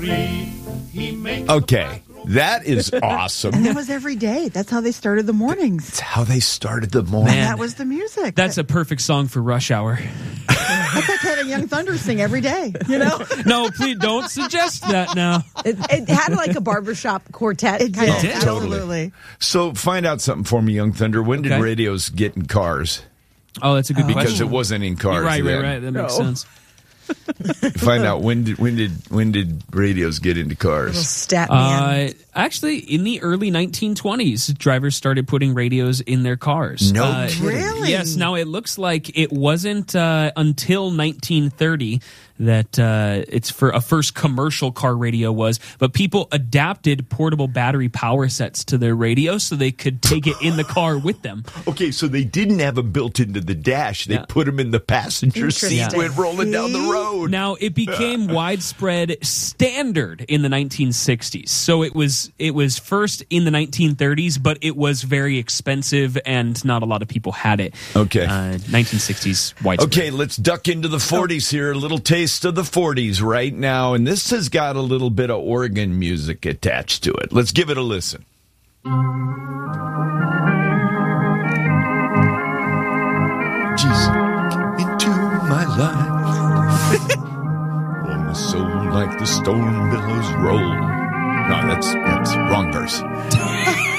Okay, that is awesome. And that was every day. That's how they started the mornings. That's how they started the morning. Man. That was the music. That's a perfect song for Rush Hour. That's like having Young Thunder sing every day, you know? No, please don't suggest that now. It had like a barbershop quartet. It kind of. did. Totally. Absolutely. So find out something for me, Young Thunder. When did Okay. radios get in cars? Oh, that's a good Because question. it wasn't in cars. Right. then. That makes sense. Find out when did radios get into cars? Little stat man. Actually, in the early 1920s, drivers started putting radios in their cars. No kidding. Really? Yes. Now, it looks like it wasn't until 1930 that it's for a first commercial car radio was, but people adapted portable battery power sets to their radio so they could take it in the car with them. Okay, so they didn't have them built into the dash. They Yeah. put them in the passenger seat Interesting. when rolling down the See? road. Now, it became widespread standard in the 1960s. So it was first in the 1930s, but it was very expensive and not a lot of people had it. Okay. 1960s widespread. Okay, let's duck into the 40s here. A little taste of the 40s right now. And this has got a little bit of organ music attached to it. Let's give it a listen. Jesus, into my life. Oh, my soul like the stone billows roll. No, that's wrong verse.